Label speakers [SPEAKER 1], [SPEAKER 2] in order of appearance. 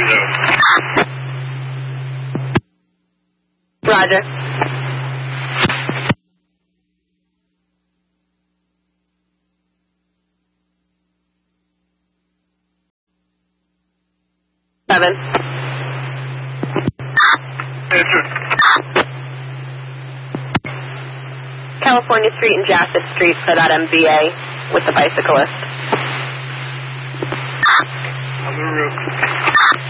[SPEAKER 1] Roger. Seven. California Street and Jasper Street for that MVA with the bicyclist.
[SPEAKER 2] On the roof.